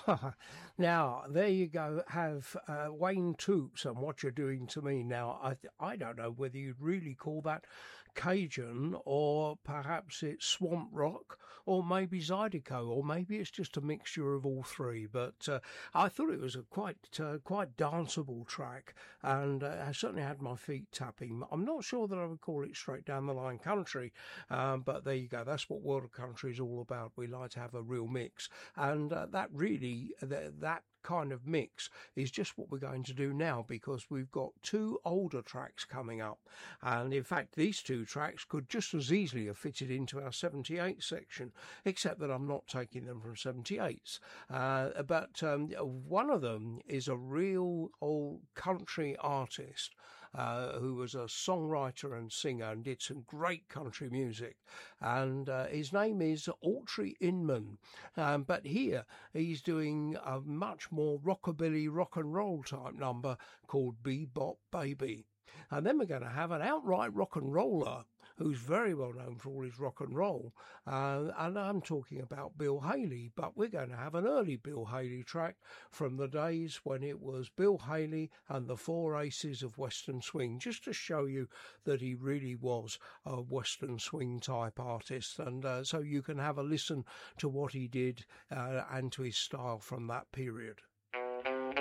Now, there you go. Have Wayne Toops and What You're Doing to Me. Now, I don't know whether you'd really call that Cajun, or perhaps it's swamp rock, or maybe Zydeco, or maybe it's just a mixture of all three. But I thought it was a quite danceable track, and I certainly had my feet tapping. I'm not sure that I would call it straight down the line country, but there you go. That's what World of Country is all about. We like to have a real mix, and that really that kind of mix is just what we're going to do now, because we've got two older tracks coming up, and in fact these two tracks could just as easily have fitted into our 78 section, except that I'm not taking them from 78s, but one of them is a real old country artist who was a songwriter and singer and did some great country music, and his name is Autry Inman, but here he's doing a much more rockabilly rock and roll type number called Bebop Baby. And then we're going to have an outright rock and roller who's very well known for all his rock and roll. And I'm talking about Bill Haley, but we're going to have an early Bill Haley track from the days when it was Bill Haley and the Four Aces of Western Swing, just to show you that he really was a Western Swing type artist. And so you can have a listen to what he did and to his style from that period.